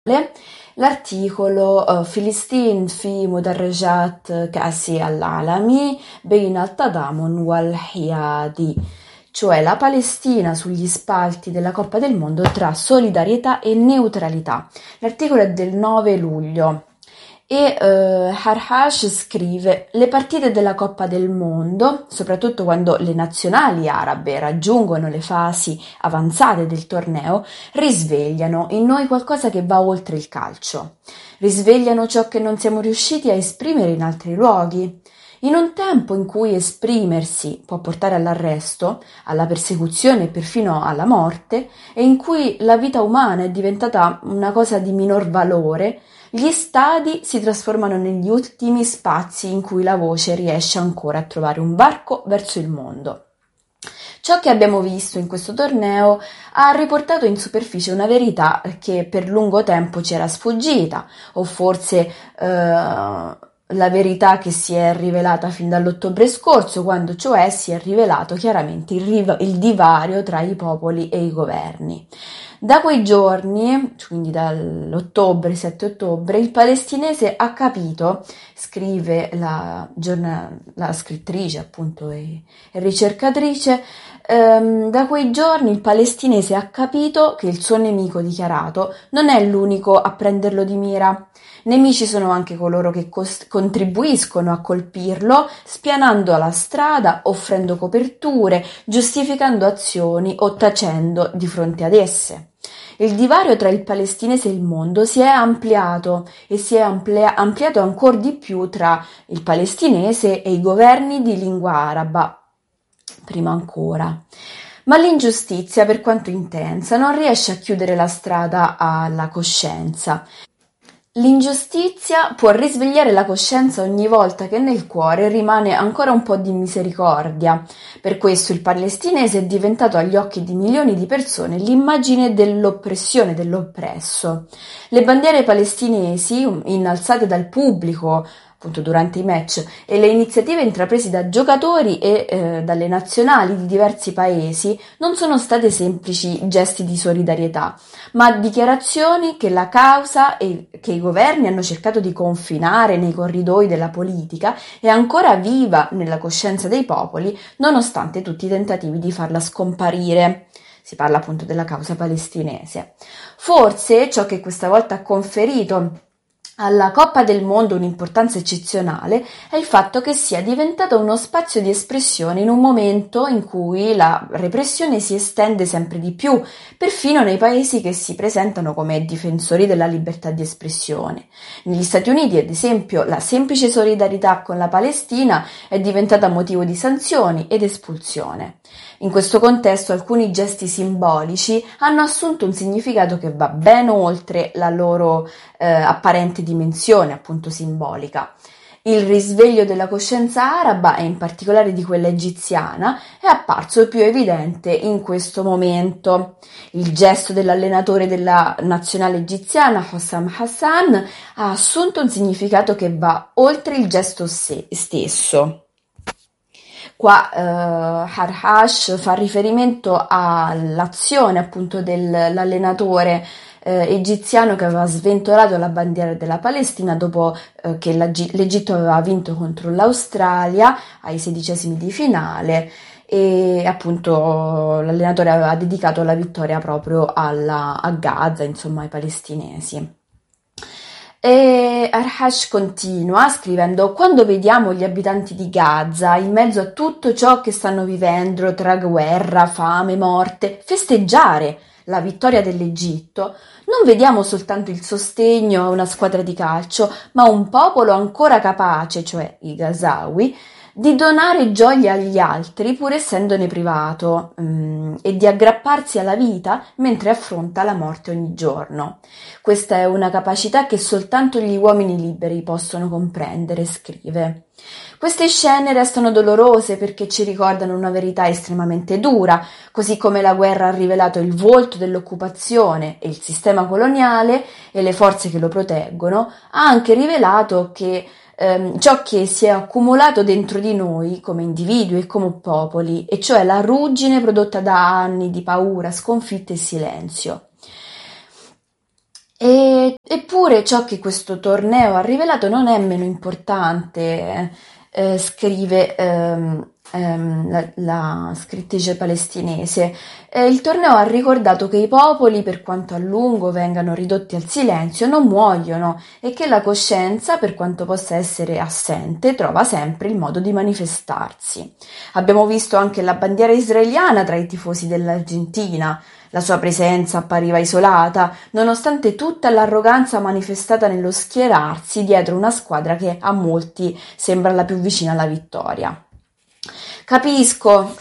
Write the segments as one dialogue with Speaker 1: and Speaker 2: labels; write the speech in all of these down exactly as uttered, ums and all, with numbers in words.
Speaker 1: l'articolo فلسطين في مدرجات كأس العالم بين التضامن والحياد, cioè la Palestina sugli spalti della Coppa del Mondo tra solidarietà e neutralità. L'articolo è del nove luglio. E uh, Harhash scrive: le partite della Coppa del Mondo, soprattutto quando le nazionali arabe raggiungono le fasi avanzate del torneo, risvegliano in noi qualcosa che va oltre il calcio. Risvegliano ciò che non siamo riusciti a esprimere in altri luoghi. In un tempo in cui esprimersi può portare all'arresto, alla persecuzione e perfino alla morte, e in cui la vita umana è diventata una cosa di minor valore, gli stadi si trasformano negli ultimi spazi in cui la voce riesce ancora a trovare un varco verso il mondo. Ciò che abbiamo visto in questo torneo ha riportato in superficie una verità che per lungo tempo ci era sfuggita, o forse eh, la verità che si è rivelata fin dall'ottobre scorso, quando cioè si è rivelato chiaramente il, riv- il divario tra i popoli e i governi. Da quei giorni, quindi dall'ottobre, sette ottobre, il palestinese ha capito, scrive la, giorna, la scrittrice appunto e, e ricercatrice, ehm, da quei giorni il palestinese ha capito che il suo nemico dichiarato non è l'unico a prenderlo di mira. Nemici sono anche coloro che cost- contribuiscono a colpirlo, spianando la strada, offrendo coperture, giustificando azioni o tacendo di fronte ad esse. Il divario tra il palestinese e il mondo si è ampliato e si è amplia- ampliato ancora di più tra il palestinese e i governi di lingua araba, prima ancora. Ma l'ingiustizia, per quanto intensa, non riesce a chiudere la strada alla coscienza. L'ingiustizia può risvegliare la coscienza ogni volta che nel cuore rimane ancora un po' di misericordia. Per questo il palestinese è diventato agli occhi di milioni di persone l'immagine dell'oppressione, dell'oppresso. Le bandiere palestinesi, innalzate dal pubblico appunto durante i match, e le iniziative intraprese da giocatori e eh, dalle nazionali di diversi paesi non sono state semplici gesti di solidarietà, ma dichiarazioni che la causa e che i governi hanno cercato di confinare nei corridoi della politica è ancora viva nella coscienza dei popoli, nonostante tutti i tentativi di farla scomparire. Si parla appunto della causa palestinese. Forse ciò che questa volta ha conferito alla Coppa del Mondo un'importanza eccezionale è il fatto che sia diventata uno spazio di espressione in un momento in cui la repressione si estende sempre di più, perfino nei paesi che si presentano come difensori della libertà di espressione. Negli Stati Uniti, ad esempio, la semplice solidarietà con la Palestina è diventata motivo di sanzioni ed espulsione. In questo contesto alcuni gesti simbolici hanno assunto un significato che va ben oltre la loro eh, apparente dimensione, appunto simbolica. Il risveglio della coscienza araba, e in particolare di quella egiziana, è apparso più evidente in questo momento. Il gesto dell'allenatore della nazionale egiziana, Hossam Hassan, ha assunto un significato che va oltre il gesto se- stesso. Qua eh, Harhash fa riferimento all'azione appunto dell'allenatore eh, egiziano che aveva sventolato la bandiera della Palestina dopo eh, che l'Egitto aveva vinto contro l'Australia ai sedicesimi di finale, e appunto l'allenatore aveva dedicato la vittoria proprio alla, a Gaza, insomma ai palestinesi. E Harhash continua scrivendo: quando vediamo gli abitanti di Gaza in mezzo a tutto ciò che stanno vivendo tra guerra, fame, morte, festeggiare la vittoria dell'Egitto, non vediamo soltanto il sostegno a una squadra di calcio, ma un popolo ancora capace, cioè i Gazawi, di donare gioia agli altri pur essendone privato, um, e di aggrapparsi alla vita mentre affronta la morte ogni giorno. Questa è una capacità che soltanto gli uomini liberi possono comprendere, scrive. Queste scene restano dolorose perché ci ricordano una verità estremamente dura, così come la guerra ha rivelato il volto dell'occupazione e il sistema coloniale e le forze che lo proteggono, ha anche rivelato che ehm, ciò che si è accumulato dentro di noi come individui e come popoli, e cioè la ruggine prodotta da anni di paura, sconfitta e silenzio. E- eppure ciò che questo torneo ha rivelato non è meno importante, eh, scrive ehm, ehm, la, la scrittrice palestinese. Eh, il torneo ha ricordato che i popoli, per quanto a lungo vengano ridotti al silenzio, non muoiono e che la coscienza, per quanto possa essere assente, trova sempre il modo di manifestarsi. Abbiamo visto anche la bandiera israeliana tra i tifosi dell'Argentina. La sua presenza appariva isolata, nonostante tutta l'arroganza manifestata nello schierarsi dietro una squadra che a molti sembra la più vicina alla vittoria. Capisco,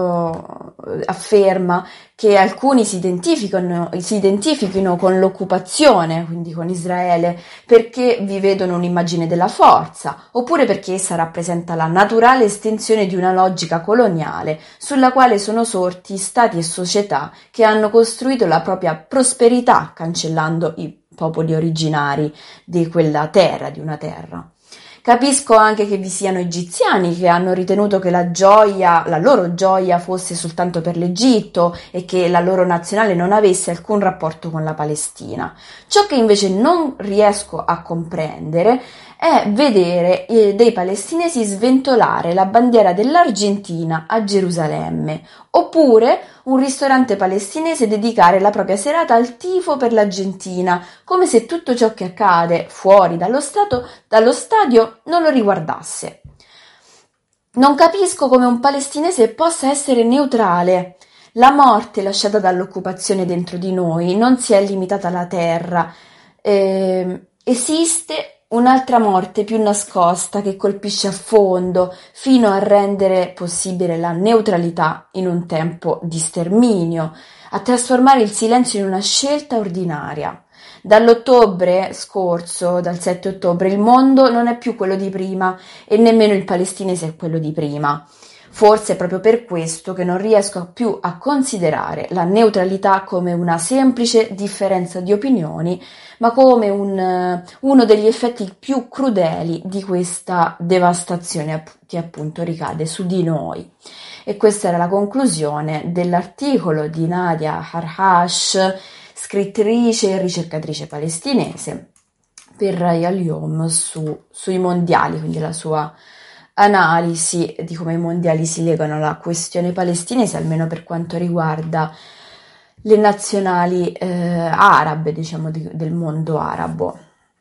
Speaker 1: eh, afferma, che alcuni si identificano, si identifichino con l'occupazione, quindi con Israele, perché vi vedono un'immagine della forza, oppure perché essa rappresenta la naturale estensione di una logica coloniale sulla quale sono sorti stati e società che hanno costruito la propria prosperità cancellando i popoli originari di quella terra, di una terra. Capisco anche che vi siano egiziani che hanno ritenuto che la gioia, la loro gioia fosse soltanto per l'Egitto e che la loro nazionale non avesse alcun rapporto con la Palestina. Ciò che invece non riesco a comprendere è vedere eh, dei palestinesi sventolare la bandiera dell'Argentina a Gerusalemme, oppure un ristorante palestinese dedicare la propria serata al tifo per l'Argentina, come se tutto ciò che accade fuori dallo, stato, dallo stadio non lo riguardasse. Non capisco come un palestinese possa essere neutrale. La morte lasciata dall'occupazione dentro di noi non si è limitata alla terra. Eh, esiste un'altra morte più nascosta che colpisce a fondo fino a rendere possibile la neutralità in un tempo di sterminio, a trasformare il silenzio in una scelta ordinaria. Dall'ottobre scorso, dal sette ottobre, il mondo non è più quello di prima e nemmeno il palestinese è quello di prima. Forse è proprio per questo che non riesco più a considerare la neutralità come una semplice differenza di opinioni, ma come un, uno degli effetti più crudeli di questa devastazione che appunto ricade su di noi. E questa era la conclusione dell'articolo di Nadia Harhash, scrittrice e ricercatrice palestinese, per Yalom su, sui mondiali, quindi la sua analisi di come i mondiali si legano alla questione palestinese, almeno per quanto riguarda le nazionali eh, arabe, diciamo, di, del mondo arabo.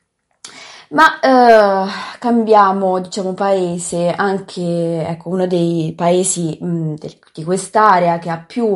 Speaker 1: Ma eh, cambiamo, diciamo, paese, anche ecco, uno dei paesi mh, del, di quest'area che ha più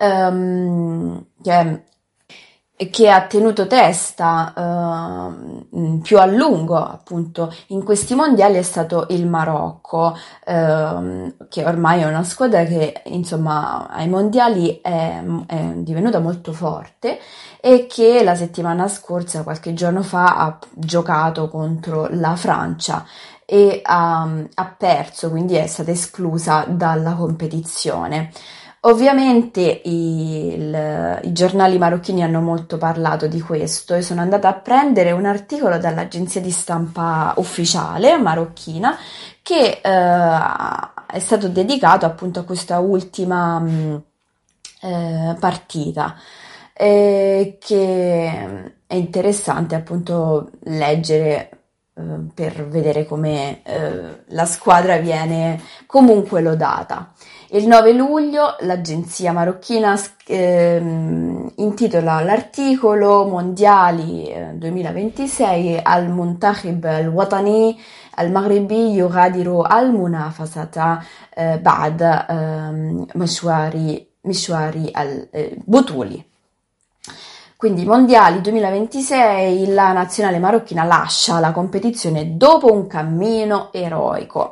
Speaker 1: ehm, che che ha tenuto testa eh, più a lungo appunto in questi mondiali è stato il Marocco, eh, che ormai è una squadra che insomma ai mondiali è, è divenuta molto forte e che la settimana scorsa, qualche giorno fa, ha giocato contro la Francia e ha, ha perso, quindi è stata esclusa dalla competizione. Ovviamente il, i giornali marocchini hanno molto parlato di questo e sono andata a prendere un articolo dall'agenzia di stampa ufficiale marocchina che eh, è stato dedicato appunto a questa ultima mh, eh, partita, eh, che è interessante appunto leggere eh, per vedere come eh, la squadra viene comunque lodata. Il nove luglio l'agenzia marocchina ehm, intitola l'articolo Mondiali eh, duemilaventisei al-Muntakhib al-Watani al-Maghribi yughadiru al-munafasata eh, ba'd ehm, mishwari mishwari al-butuli. Quindi mondiali duemilaventisei, la nazionale marocchina lascia la competizione dopo un cammino eroico.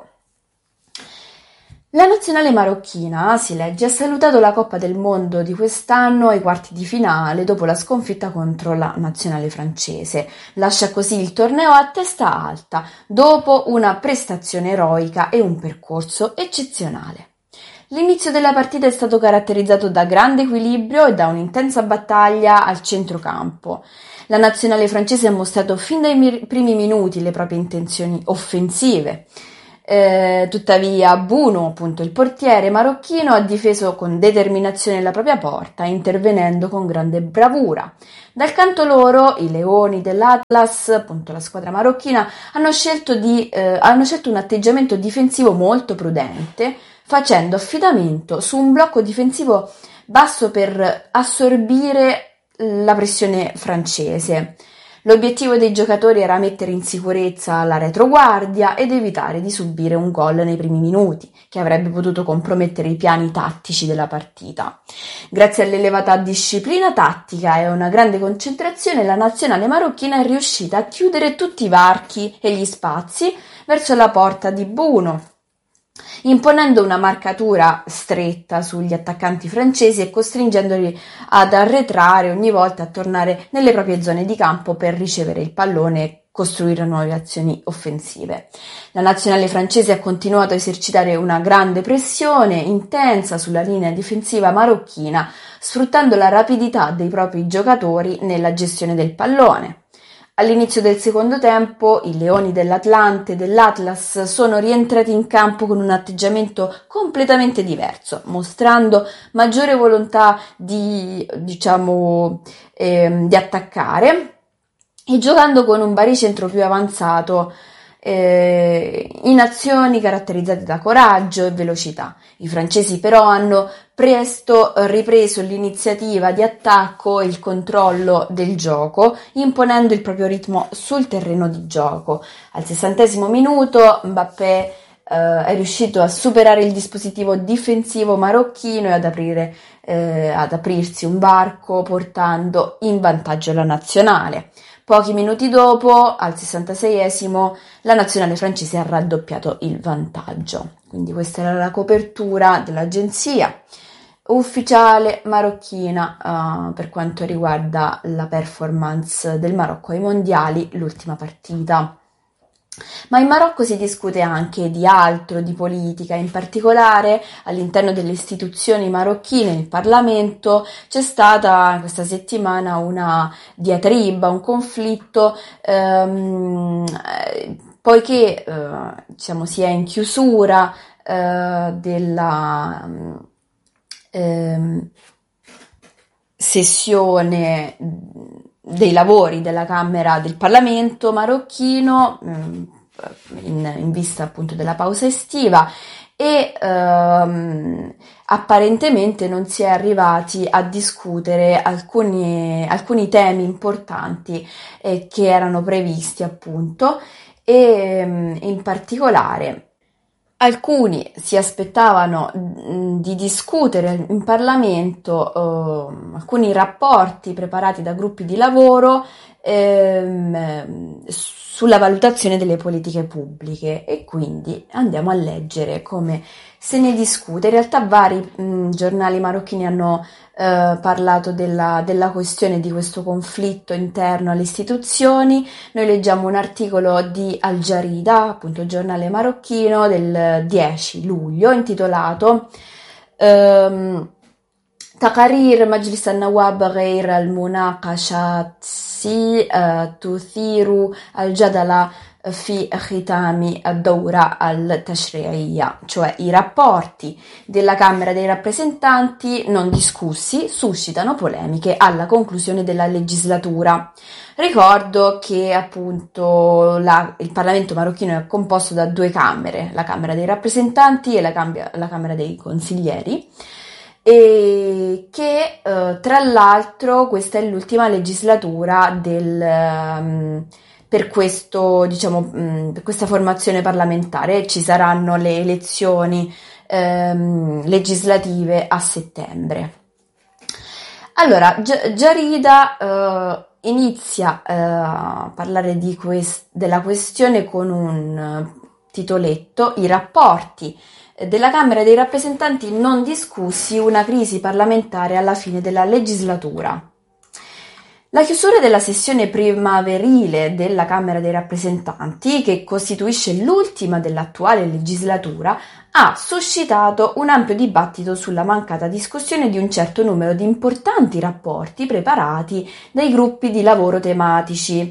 Speaker 1: La nazionale marocchina, si legge, ha salutato la Coppa del Mondo di quest'anno ai quarti di finale dopo la sconfitta contro la nazionale francese. Lascia così il torneo a testa alta dopo una prestazione eroica e un percorso eccezionale. L'inizio della partita è stato caratterizzato da grande equilibrio e da un'intensa battaglia al centrocampo. La nazionale francese ha mostrato fin dai primi minuti le proprie intenzioni offensive. Eh, tuttavia Buno, appunto il portiere marocchino, ha difeso con determinazione la propria porta, intervenendo con grande bravura. Dal canto loro, i leoni dell'Atlas, appunto la squadra marocchina, hanno scelto, di, eh, hanno scelto un atteggiamento difensivo molto prudente, facendo affidamento su un blocco difensivo basso per assorbire la pressione francese. L'obiettivo dei giocatori era mettere in sicurezza la retroguardia ed evitare di subire un gol nei primi minuti, che avrebbe potuto compromettere i piani tattici della partita. Grazie all'elevata disciplina tattica e a una grande concentrazione, la nazionale marocchina è riuscita a chiudere tutti i varchi e gli spazi verso la porta di Buno, imponendo una marcatura stretta sugli attaccanti francesi e costringendoli ad arretrare ogni volta, a tornare nelle proprie zone di campo per ricevere il pallone e costruire nuove azioni offensive. La nazionale francese ha continuato a esercitare una grande pressione intensa sulla linea difensiva marocchina, sfruttando la rapidità dei propri giocatori nella gestione del pallone. All'inizio del secondo tempo, i leoni dell'Atlante e dell'Atlas sono rientrati in campo con un atteggiamento completamente diverso, mostrando maggiore volontà di, diciamo, ehm, di attaccare e giocando con un baricentro più avanzato, eh, in azioni caratterizzate da coraggio e velocità. I francesi però hanno presto ripreso l'iniziativa di attacco e il controllo del gioco, imponendo il proprio ritmo sul terreno di gioco. Al sessantesimo minuto Mbappé eh, è riuscito a superare il dispositivo difensivo marocchino e ad aprire eh, ad aprirsi un varco, portando in vantaggio la nazionale. Pochi minuti dopo, al sessantaseiesimo, la nazionale francese ha raddoppiato il vantaggio. Quindi questa era la copertura dell'agenzia ufficiale marocchina uh, per quanto riguarda la performance del Marocco ai mondiali, l'ultima partita. Ma in Marocco si discute anche di altro, di politica, in particolare all'interno delle istituzioni marocchine, il Parlamento, c'è stata questa settimana una diatriba, un conflitto, ehm, poiché eh, diciamo, si è in chiusura eh, della ehm, sessione dei lavori della Camera del Parlamento marocchino in, in vista appunto della pausa estiva e ehm, apparentemente non si è arrivati a discutere alcuni, alcuni temi importanti eh, che erano previsti appunto e in particolare alcuni si aspettavano di discutere in Parlamento eh, alcuni rapporti preparati da gruppi di lavoro ehm, sulla valutazione delle politiche pubbliche e quindi andiamo a leggere come se ne discute. In realtà vari mh, giornali marocchini hanno eh, parlato della, della questione di questo conflitto interno alle istituzioni. Noi leggiamo un articolo di Al Jarida, appunto giornale marocchino, del dieci luglio, intitolato ehm, تقارير مجلس النواب غير المناقشة تثير الجدل في ختام الدورة التشريعية, cioè i rapporti della Camera dei rappresentanti non discussi suscitano polemiche alla conclusione della legislatura. Ricordo che appunto la, il Parlamento marocchino è composto da due camere, la Camera dei rappresentanti e la, cambia, la Camera dei consiglieri, e che eh, tra l'altro questa è l'ultima legislatura del, um, per questo, diciamo, um, per questa formazione parlamentare. Ci saranno le elezioni um, legislative a settembre. Allora, G- Jarida uh, inizia uh, a parlare di quest- della questione con un uh, titoletto: i rapporti della Camera dei rappresentanti non discussi, una crisi parlamentare alla fine della legislatura. La chiusura della sessione primaverile della Camera dei rappresentanti, che costituisce l'ultima dell'attuale legislatura, ha suscitato un ampio dibattito sulla mancata discussione di un certo numero di importanti rapporti preparati dai gruppi di lavoro tematici.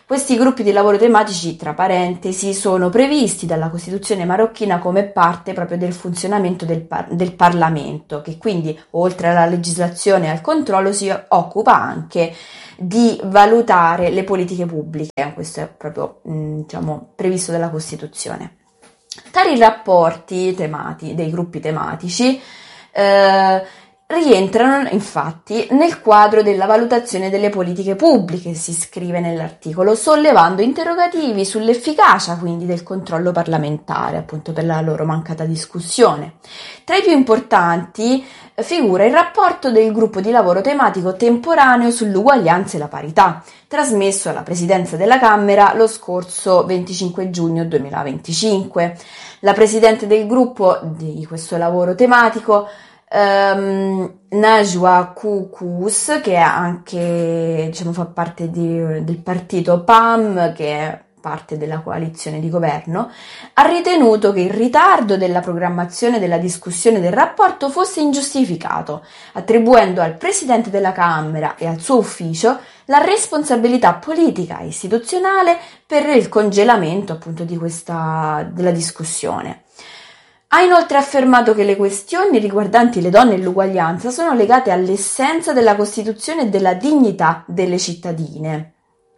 Speaker 1: Questi gruppi di lavoro tematici, tra parentesi, sono previsti dalla Costituzione marocchina come parte proprio del funzionamento del, par- del Parlamento, che quindi, oltre alla legislazione e al controllo, si occupa anche di valutare le politiche pubbliche. Questo è proprio, mh, diciamo, previsto dalla Costituzione. Tali rapporti temati, dei gruppi tematici eh, rientrano infatti nel quadro della valutazione delle politiche pubbliche, si scrive nell'articolo, sollevando interrogativi sull'efficacia quindi del controllo parlamentare, appunto per la loro mancata discussione. Tra i più importanti eh, figura il rapporto del gruppo di lavoro tematico temporaneo sull'uguaglianza e la parità, trasmesso alla Presidenza della Camera lo scorso venticinque giugno duemilaventicinque. La Presidente del gruppo di questo lavoro tematico, Um, Najwa Koukous, che anche diciamo fa parte di, del partito P A M, che è parte della coalizione di governo, ha ritenuto che il ritardo della programmazione della discussione del rapporto fosse ingiustificato, attribuendo al Presidente della Camera e al suo ufficio la responsabilità politica e istituzionale per il congelamento appunto di questa della discussione. Ha inoltre affermato che le questioni riguardanti le donne e l'uguaglianza sono legate all'essenza della Costituzione e della dignità delle cittadine.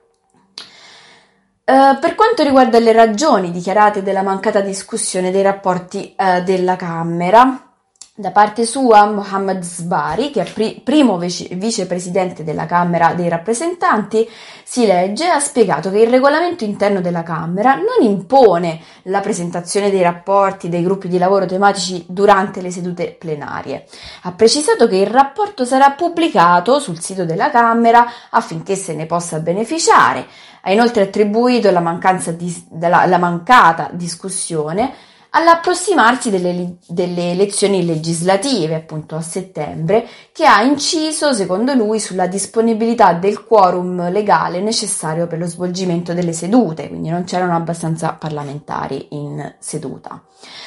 Speaker 1: Uh, per quanto riguarda le ragioni dichiarate della mancata discussione dei rapporti uh, della Camera, da parte sua Mohammed Zbari, che è pri- primo vice- vicepresidente della Camera dei rappresentanti, si legge, ha spiegato che il regolamento interno della Camera non impone la presentazione dei rapporti dei gruppi di lavoro tematici durante le sedute plenarie. Ha precisato che il rapporto sarà pubblicato sul sito della Camera affinché se ne possa beneficiare. Ha inoltre attribuito la, mancanza di, della, la mancata discussione all'approssimarsi delle, delle elezioni legislative, appunto a settembre, che ha inciso, secondo lui, sulla disponibilità del quorum legale necessario per lo svolgimento delle sedute, quindi non c'erano abbastanza parlamentari in seduta.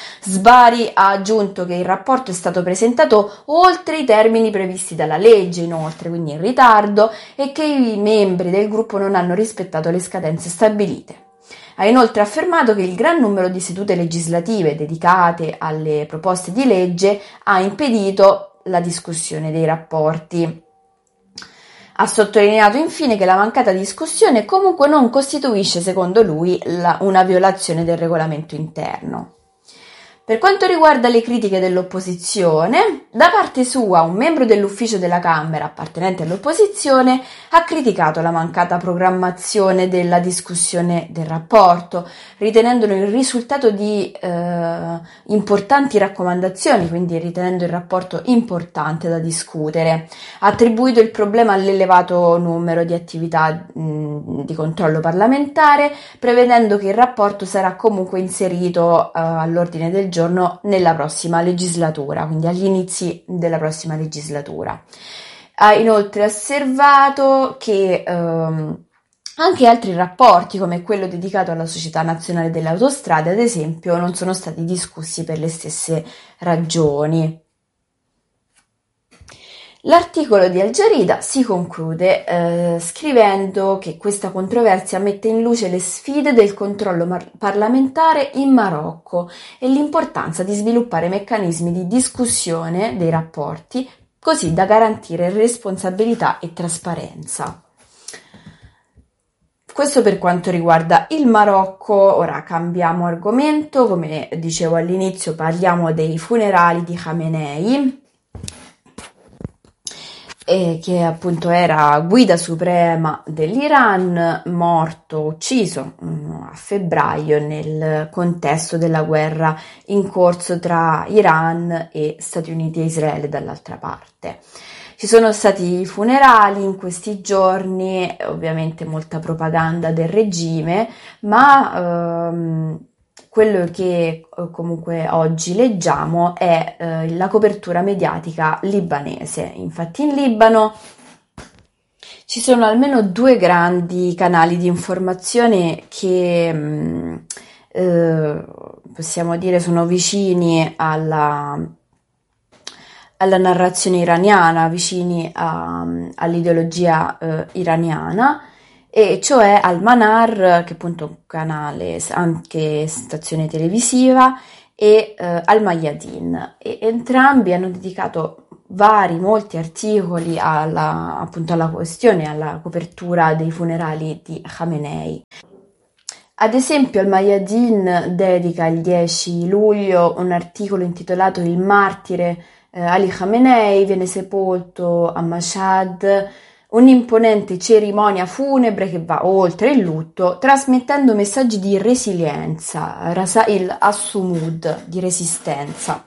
Speaker 1: Zbari ha aggiunto che il rapporto è stato presentato oltre i termini previsti dalla legge, inoltre, quindi in ritardo, e che i membri del gruppo non hanno rispettato le scadenze stabilite. Ha inoltre affermato che il gran numero di sedute legislative dedicate alle proposte di legge ha impedito la discussione dei rapporti. Ha sottolineato infine che la mancata discussione comunque non costituisce, secondo lui, la, una violazione del regolamento interno. Per quanto riguarda le critiche dell'opposizione, da parte sua un membro dell'ufficio della Camera appartenente all'opposizione ha criticato la mancata programmazione della discussione del rapporto, ritenendolo il risultato di eh, importanti raccomandazioni, quindi ritenendo il rapporto importante da discutere. Ha attribuito il problema all'elevato numero di attività mh, di controllo parlamentare, prevedendo che il rapporto sarà comunque inserito eh, all'ordine del giorno nella prossima legislatura, quindi agli inizi della prossima legislatura. Ha inoltre osservato che ehm, anche altri rapporti, come quello dedicato alla Società Nazionale delle Autostrade, ad esempio, non sono stati discussi per le stesse ragioni. L'articolo di Al Jarida si conclude eh, scrivendo che questa controversia mette in luce le sfide del controllo mar- parlamentare in Marocco e l'importanza di sviluppare meccanismi di discussione dei rapporti così da garantire responsabilità e trasparenza. Questo per quanto riguarda il Marocco. Ora cambiamo argomento, come dicevo all'inizio parliamo dei funerali di Khamenei, E che appunto era guida suprema dell'Iran, morto, ucciso a febbraio nel contesto della guerra in corso tra Iran e Stati Uniti e Israele dall'altra parte. Ci sono stati funerali in questi giorni, ovviamente molta propaganda del regime, ma ehm, quello che comunque oggi leggiamo è eh, la copertura mediatica libanese. Infatti in Libano ci sono almeno due grandi canali di informazione che mh, eh, possiamo dire sono vicini alla, alla narrazione iraniana, vicini a, all'ideologia eh, iraniana. e cioè Al-Manar, che è appunto un canale, anche stazione televisiva, e eh, Al-Mayadeen, e entrambi hanno dedicato vari, molti articoli alla, appunto alla questione, alla copertura dei funerali di Khamenei. Ad esempio, Al-Mayadeen dedica il dieci luglio un articolo intitolato Il martire eh, Ali Khamenei viene sepolto a Mashhad, un'imponente cerimonia funebre che va oltre il lutto, trasmettendo messaggi di resilienza, Rasail as-Sumud, di resistenza.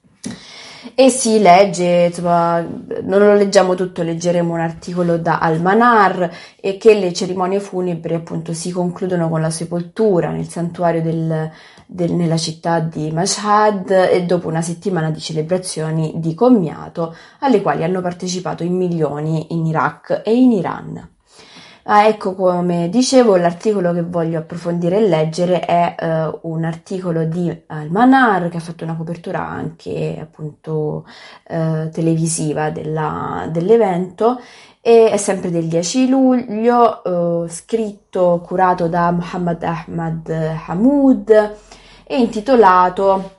Speaker 1: E si legge, insomma, non lo leggiamo tutto, leggeremo un articolo da Al-Manar, e che le cerimonie funebri appunto si concludono con la sepoltura nel santuario del, del, nella città di Mashhad, e dopo una settimana di celebrazioni di commiato alle quali hanno partecipato in milioni in Iraq e in Iran. Ah, ecco, come dicevo, l'articolo che voglio approfondire e leggere è eh, un articolo di Al-Manar, che ha fatto una copertura anche appunto eh, televisiva della, dell'evento, e è sempre del dieci luglio, eh, scritto, curato da Muhammad Ahmad Hamoud e intitolato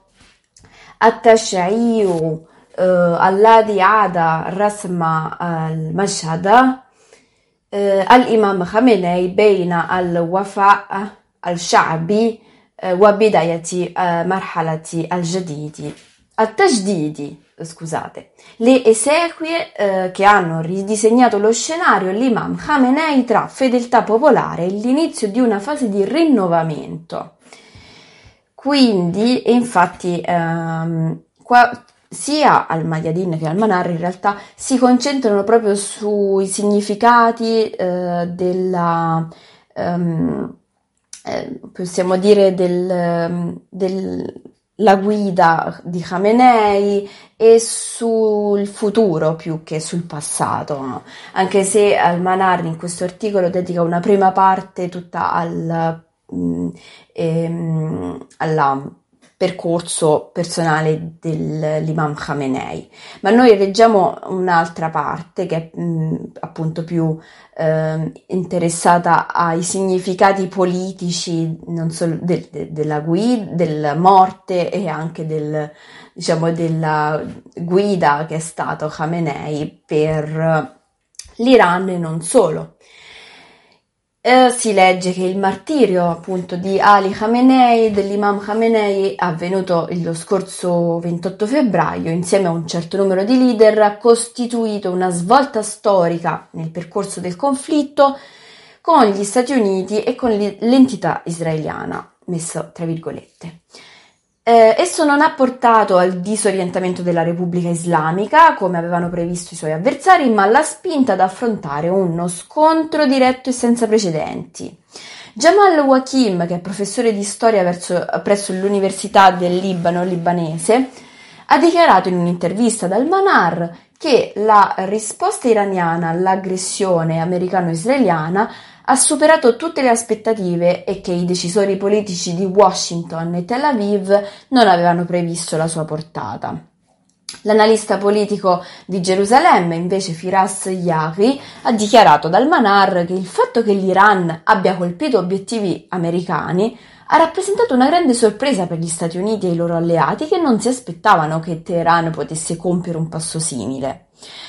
Speaker 1: At-Tashai'u eh, alladhi ada rasma al-Mashhad al-Imam Khamenei beina al-Wafa al-Sha'bi wa bidayati marhalati al-Jadidi al-Tajdidi, scusate, le esequie eh, che hanno ridisegnato lo scenario l'Imam Khamenei tra fedeltà popolare e l'inizio di una fase di rinnovamento. Quindi, e infatti, ehm, qua sia Al-Mayadeen che Al-Manar in realtà si concentrano proprio sui significati eh, della, ehm, eh, possiamo dire, del, del, la guida di Khamenei e sul futuro più che sul passato, no? Anche se Al-Manar in questo articolo dedica una prima parte tutta al, mh, ehm, alla percorso personale dell'Imam Khamenei, ma noi leggiamo un'altra parte che è mh, appunto più eh, interessata ai significati politici non solo de- de- della guida, della morte e anche del, diciamo, della guida che è stato Khamenei per l'Iran e non solo. Eh, si legge che il martirio appunto di Ali Khamenei, dell'Imam Khamenei, avvenuto lo scorso ventotto febbraio, insieme a un certo numero di leader, ha costituito una svolta storica nel percorso del conflitto con gli Stati Uniti e con l'entità israeliana, messo tra virgolette. Eh, esso non ha portato al disorientamento della Repubblica Islamica, come avevano previsto i suoi avversari, ma l'ha spinta ad affrontare uno scontro diretto e senza precedenti. Jamal Wakim, che è professore di storia verso, presso l'Università del Libano libanese, ha dichiarato in un'intervista ad Al-Manar che la risposta iraniana all'aggressione americano-israeliana ha superato tutte le aspettative e che i decisori politici di Washington e Tel Aviv non avevano previsto la sua portata. L'analista politico di Gerusalemme, invece, Firas Yahi, ha dichiarato ad Al-Manar che il fatto che l'Iran abbia colpito obiettivi americani ha rappresentato una grande sorpresa per gli Stati Uniti e i loro alleati, che non si aspettavano che Teheran potesse compiere un passo simile.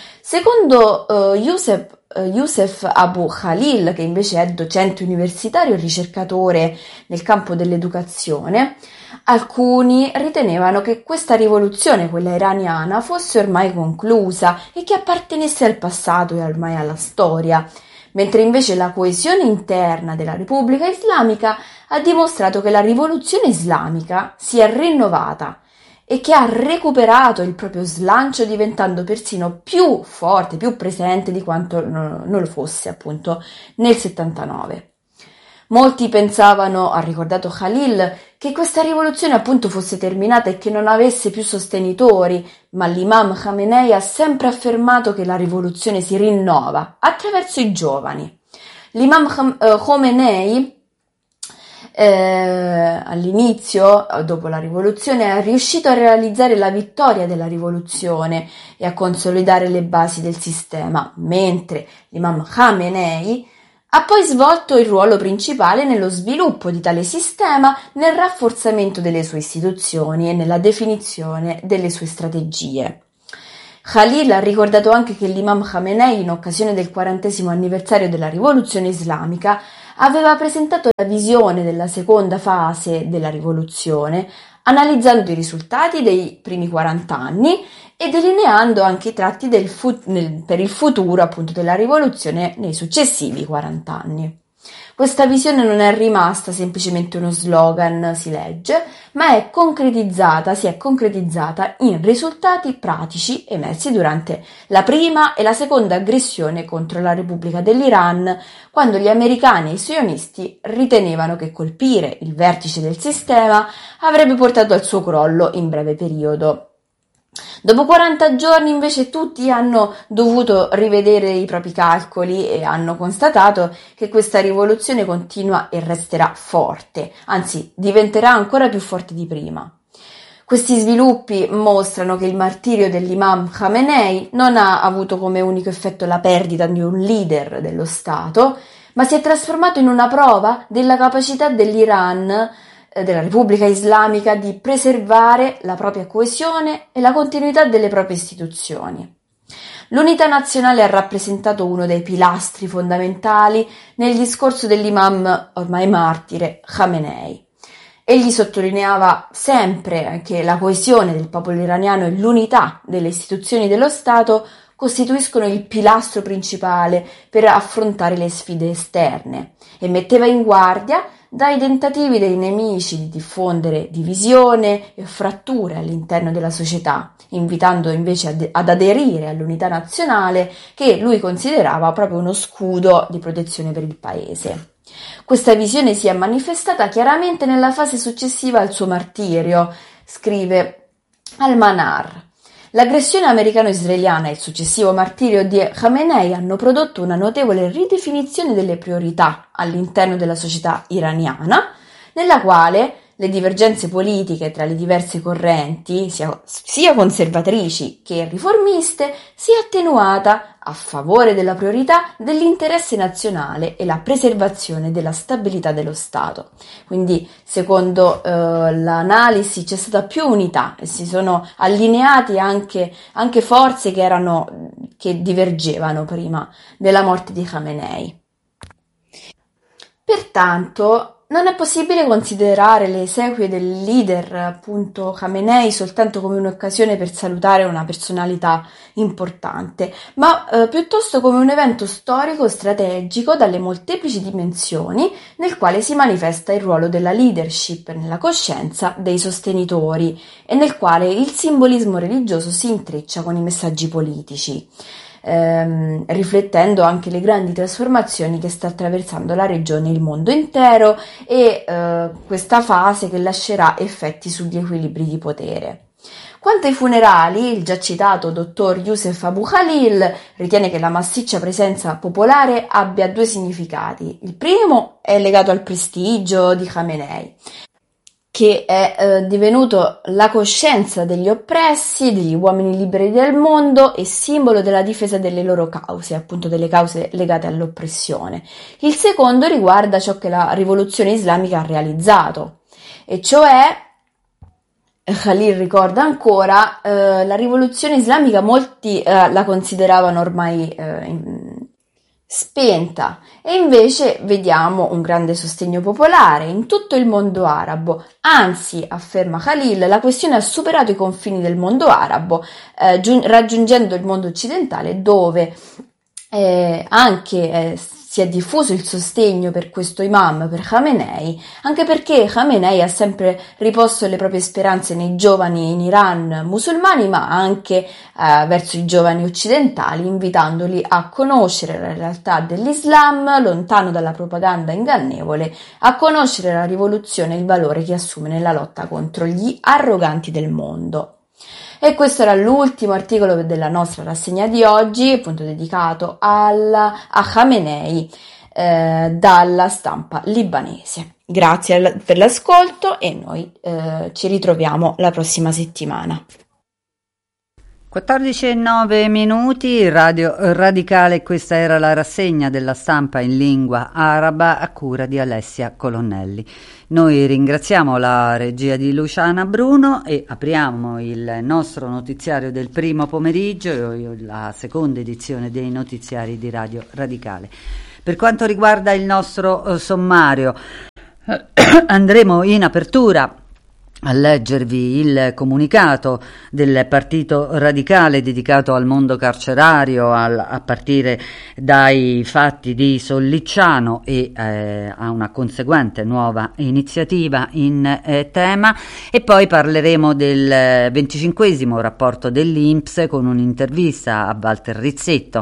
Speaker 1: Secondo uh, Youssef, uh, Youssef Abu Khalil, che invece è docente universitario e ricercatore nel campo dell'educazione, alcuni ritenevano che questa rivoluzione, quella iraniana, fosse ormai conclusa e che appartenesse al passato e ormai alla storia, mentre invece la coesione interna della Repubblica Islamica ha dimostrato che la rivoluzione islamica si è rinnovata e che ha recuperato il proprio slancio, diventando persino più forte, più presente di quanto non lo fosse appunto nel settantanove. Molti pensavano, ha ricordato Khalil, che questa rivoluzione appunto fosse terminata e che non avesse più sostenitori, ma l'Imam Khamenei ha sempre affermato che la rivoluzione si rinnova attraverso i giovani. L'Imam Khomeini Eh, all'inizio, dopo la rivoluzione, è riuscito a realizzare la vittoria della rivoluzione e a consolidare le basi del sistema, mentre l'Imam Khamenei Ha poi svolto il ruolo principale nello sviluppo di tale sistema, nel rafforzamento delle sue istituzioni e nella definizione delle sue strategie. Khalil ha ricordato anche che l'imam Khamenei, in occasione del quarantesimo anniversario della rivoluzione islamica, aveva presentato la visione della seconda fase della rivoluzione, analizzando i risultati dei primi quaranta anni e delineando anche i tratti del fu- nel, per il futuro appunto della rivoluzione nei successivi quaranta anni. Questa visione non è rimasta semplicemente uno slogan, si legge, ma è concretizzata, si è concretizzata in risultati pratici emersi durante la prima e la seconda aggressione contro la Repubblica dell'Iran, quando gli americani e i sionisti ritenevano che colpire il vertice del sistema avrebbe portato al suo crollo in breve periodo. Dopo quaranta giorni invece tutti hanno dovuto rivedere i propri calcoli e hanno constatato che questa rivoluzione continua e resterà forte, anzi diventerà ancora più forte di prima. Questi sviluppi mostrano che il martirio dell'imam Khamenei non ha avuto come unico effetto la perdita di un leader dello Stato, ma si è trasformato in una prova della capacità dell'Iran, della Repubblica Islamica, di preservare la propria coesione e la continuità delle proprie istituzioni. L'unità nazionale ha rappresentato uno dei pilastri fondamentali nel discorso dell'imam ormai martire Khamenei. Egli sottolineava sempre che la coesione del popolo iraniano e l'unità delle istituzioni dello Stato costituiscono il pilastro principale per affrontare le sfide esterne e metteva in guardia dai tentativi dei nemici di diffondere divisione e fratture all'interno della società, invitando invece ad, ad aderire all'unità nazionale che lui considerava proprio uno scudo di protezione per il paese. Questa visione si è manifestata chiaramente nella fase successiva al suo martirio, scrive Al-Manar. L'aggressione americano-israeliana e il successivo martirio di Khamenei hanno prodotto una notevole ridefinizione delle priorità all'interno della società iraniana, nella quale le divergenze politiche tra le diverse correnti, sia, sia conservatrici che riformiste, si è attenuata a favore della priorità dell'interesse nazionale e la preservazione della stabilità dello Stato. Quindi, secondo eh, l'analisi, c'è stata più unità e si sono allineati anche, anche forze che erano, che divergevano prima della morte di Khamenei. Pertanto, non è possibile considerare le esequie del leader, appunto Khamenei, soltanto come un'occasione per salutare una personalità importante, ma eh, piuttosto come un evento storico strategico dalle molteplici dimensioni nel quale si manifesta il ruolo della leadership nella coscienza dei sostenitori e nel quale il simbolismo religioso si intreccia con i messaggi politici. Ehm, riflettendo anche le grandi trasformazioni che sta attraversando la regione e il mondo intero e eh, questa fase che lascerà effetti sugli equilibri di potere. Quanto ai funerali, il già citato dottor Youssef Abu Khalil ritiene che la massiccia presenza popolare abbia due significati. Il primo è legato al prestigio di Khamenei, che è eh, divenuto la coscienza degli oppressi, degli uomini liberi del mondo e simbolo della difesa delle loro cause, appunto delle cause legate all'oppressione. Il secondo riguarda ciò che la rivoluzione islamica ha realizzato, e cioè, Khalil ricorda ancora, eh, la rivoluzione islamica molti eh, la consideravano ormai eh, in, spenta, e invece vediamo un grande sostegno popolare in tutto il mondo arabo. Anzi, afferma Khalil, la questione ha superato i confini del mondo arabo, eh, giun- raggiungendo il mondo occidentale, dove eh, anche eh, si è diffuso il sostegno per questo imam, per Khamenei, anche perché Khamenei ha sempre riposto le proprie speranze nei giovani in Iran musulmani, ma anche eh, verso i giovani occidentali, invitandoli a conoscere la realtà dell'Islam, lontano dalla propaganda ingannevole, a conoscere la rivoluzione e il valore che assume nella lotta contro gli arroganti del mondo. E questo era l'ultimo articolo della nostra rassegna di oggi, appunto dedicato al, a Khamenei eh, dalla stampa libanese. Grazie per l'ascolto e noi eh, ci ritroviamo la prossima settimana.
Speaker 2: quattordici e nove minuti, Radio Radicale, questa era la rassegna della stampa in lingua araba a cura di Alessia Colonnelli. Noi ringraziamo la regia di Luciana Bruno e apriamo il nostro notiziario del primo pomeriggio, la seconda edizione dei notiziari di Radio Radicale. Per quanto riguarda il nostro eh, sommario, andremo in apertura a leggervi il comunicato del Partito Radicale dedicato al mondo carcerario, al, a partire dai fatti di Sollicciano e eh, a una conseguente nuova iniziativa in eh, tema, e poi parleremo del venticinquesimo rapporto dell'I N P S con un'intervista a Walter Rizzetto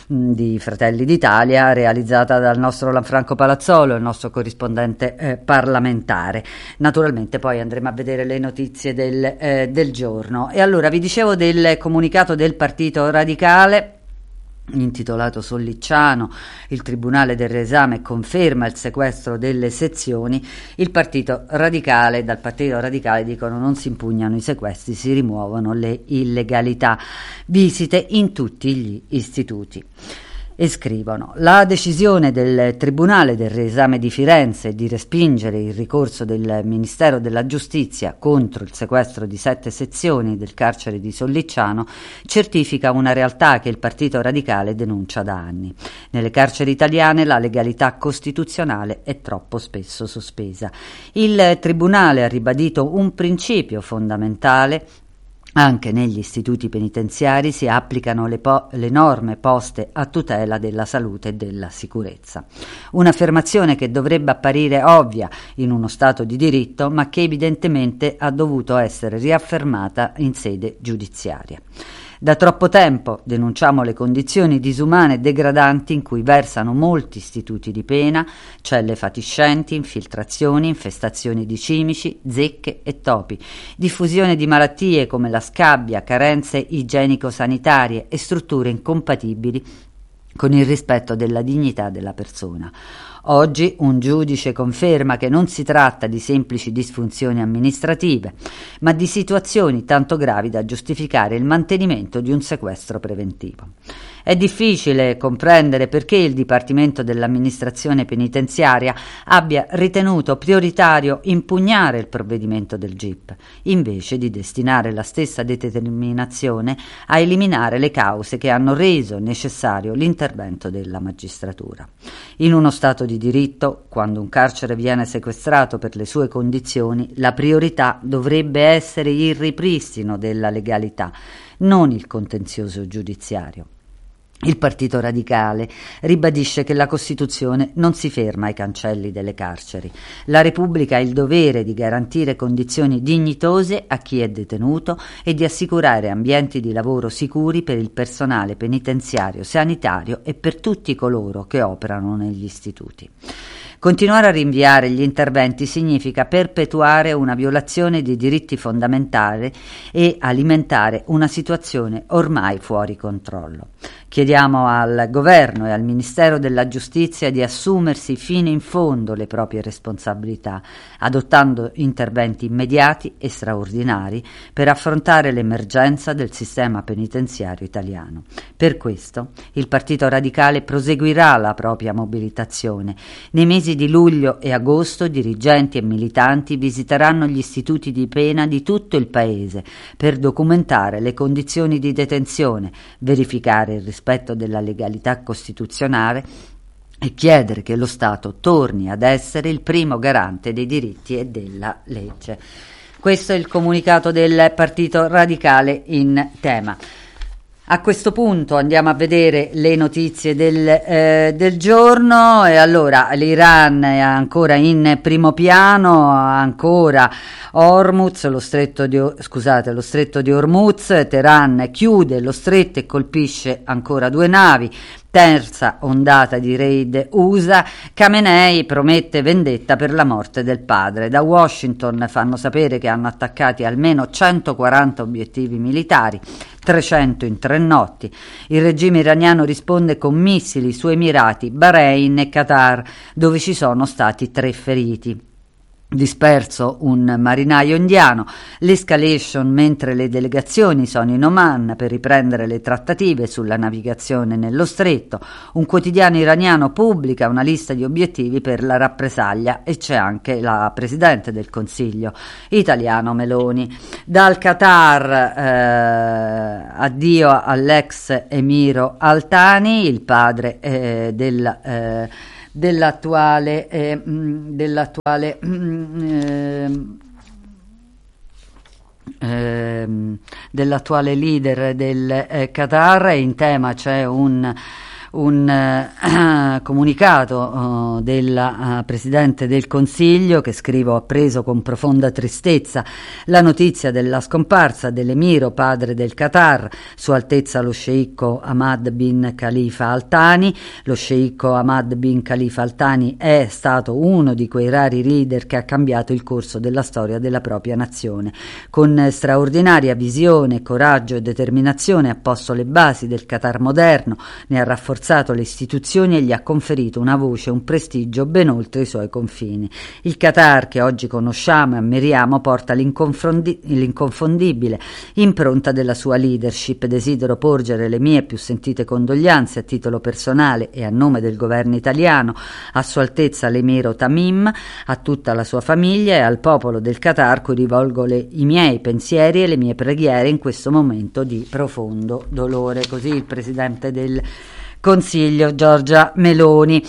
Speaker 2: di Fratelli d'Italia realizzata dal nostro Lanfranco Palazzolo, il nostro corrispondente eh, parlamentare. Naturalmente poi andremo a vedere le notizie del, eh, del giorno. E allora vi dicevo del comunicato del Partito Radicale intitolato Sollicciano, il Tribunale del Riesame conferma il sequestro delle sezioni. Il Partito Radicale, dal Partito Radicale dicono non si impugnano i sequestri, si rimuovono le illegalità, visite in tutti gli istituti. E scrivono: la decisione del Tribunale del Riesame di Firenze di respingere il ricorso del Ministero della Giustizia contro il sequestro di sette sezioni del carcere di Sollicciano certifica una realtà che il Partito Radicale denuncia da anni. Nelle carceri italiane la legalità costituzionale è troppo spesso sospesa. Il Tribunale ha ribadito un principio fondamentale: anche negli istituti penitenziari si applicano le, po- le norme poste a tutela della salute e della sicurezza. Un'affermazione che dovrebbe apparire ovvia in uno Stato di diritto, ma che evidentemente ha dovuto essere riaffermata in sede giudiziaria. Da troppo tempo denunciamo le condizioni disumane e degradanti in cui versano molti istituti di pena, celle fatiscenti, infiltrazioni, infestazioni di cimici, zecche e topi, diffusione di malattie come la scabbia, carenze igienico-sanitarie e strutture incompatibili con il rispetto della dignità della persona. Oggi un giudice conferma che non si tratta di semplici disfunzioni amministrative, ma di situazioni tanto gravi da giustificare il mantenimento di un sequestro preventivo. È difficile comprendere perché il Dipartimento dell'Amministrazione Penitenziaria abbia ritenuto prioritario impugnare il provvedimento del G I P, invece di destinare la stessa determinazione a eliminare le cause che hanno reso necessario l'intervento della magistratura. In uno Stato di diritto, quando un carcere viene sequestrato per le sue condizioni, la priorità dovrebbe essere il ripristino della legalità, non il contenzioso giudiziario. Il Partito Radicale ribadisce che la Costituzione non si ferma ai cancelli delle carceri. La Repubblica ha il dovere di garantire condizioni dignitose a chi è detenuto e di assicurare ambienti di lavoro sicuri per il personale penitenziario, sanitario e per tutti coloro che operano negli istituti. Continuare a rinviare gli interventi significa perpetuare una violazione di diritti fondamentali e alimentare una situazione ormai fuori controllo. Chiediamo al Governo e al Ministero della Giustizia di assumersi fino in fondo le proprie responsabilità, adottando interventi immediati e straordinari per affrontare l'emergenza del sistema penitenziario italiano. Per questo il Partito Radicale proseguirà la propria mobilitazione. Nei mesi di luglio e agosto dirigenti e militanti visiteranno gli istituti di pena di tutto il Paese per documentare le condizioni di detenzione, verificare il rispetto della legalità costituzionale e chiedere che lo Stato torni ad essere il primo garante dei diritti e della legge. Questo è il comunicato del Partito Radicale in tema. A questo punto andiamo a vedere le notizie del, eh, del giorno. E allora l'Iran è ancora in primo piano, ancora Hormuz, lo stretto di, scusate, lo stretto di Hormuz, Teheran chiude lo stretto e colpisce ancora due navi. Terza ondata di raid U S A, Khamenei promette vendetta per la morte del padre. Da Washington fanno sapere che hanno attaccati almeno centoquaranta obiettivi militari, trecento in tre notti. Il regime iraniano risponde con missili su Emirati, Bahrain e Qatar, dove ci sono stati tre feriti. disperso un marinaio indiano, l'escalation mentre le delegazioni sono in Oman per riprendere le trattative sulla navigazione nello stretto, un quotidiano iraniano pubblica una lista di obiettivi per la rappresaglia e c'è anche la Presidente del Consiglio italiano Meloni. Dal Qatar eh, addio all'ex emiro Al-Thani, il padre eh, del eh, dell'attuale eh, dell'attuale eh, eh, dell'attuale leader del eh, Qatar. E in tema c'è un un eh, comunicato uh, della uh, Presidente del Consiglio che scrivo ha preso con profonda tristezza la notizia della scomparsa dell'emiro padre del Qatar, Sua Altezza lo sceicco Hamad bin Khalifa Al Thani. Lo sceicco Hamad bin Khalifa Al Thani è stato uno di quei rari leader che ha cambiato il corso della storia della propria nazione. Con straordinaria visione, coraggio e determinazione ha posto le basi del Qatar moderno, ne ha rafforzato le istituzioni e gli ha conferito una voce e un prestigio ben oltre i suoi confini. Il Qatar che oggi conosciamo e ammiriamo porta l'inconfondi- l'inconfondibile impronta della sua leadership. Desidero porgere le mie più sentite condoglianze a titolo personale e a nome del governo italiano a Sua Altezza l'Emiro Tamim, a tutta la sua famiglia e al popolo del Qatar, cui rivolgo le, i miei pensieri e le mie preghiere in questo momento di profondo dolore. Così il Presidente del Consiglio Giorgia Meloni.